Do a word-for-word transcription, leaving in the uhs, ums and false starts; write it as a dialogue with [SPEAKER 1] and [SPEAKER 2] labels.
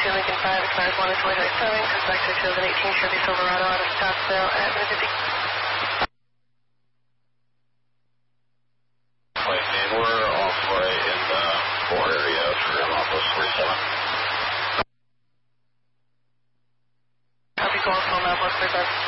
[SPEAKER 1] two Lincoln five, expires one is way seven, comes back to two thousand eighteen Chevy Silverado out of Scottsdale at fifty.
[SPEAKER 2] Wait, man, we're off right in the four area for Office forty-seven.
[SPEAKER 1] Copy, call, call, Northwest forty-seven.